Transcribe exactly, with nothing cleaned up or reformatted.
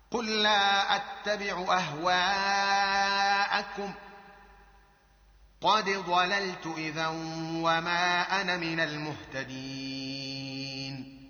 قل لا أتبع أهواءكم قد ضللت إذا وما أنا من المهتدين